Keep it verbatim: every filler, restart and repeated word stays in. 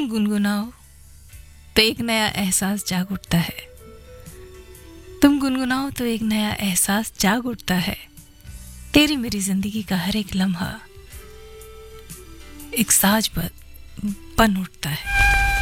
तुम गुनगुनाओ तो एक नया एहसास जाग उठता है। तुम गुनगुनाओ तो एक नया एहसास जाग उठता है। तेरी मेरी जिंदगी का हर एक लम्हा एक साज पर बन उठता है।